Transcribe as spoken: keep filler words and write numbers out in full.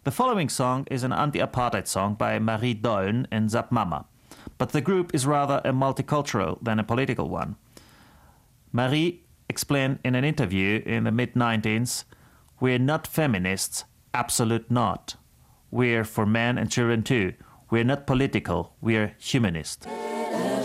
The following song is an anti-apartheid song by Marie Dolln and Zap Mama, but the group is rather a multicultural than a political one. Marie explained in an interview in the mid nineties, "We're not feminists, absolute not. We're for men and children too. We're not political, we're humanist."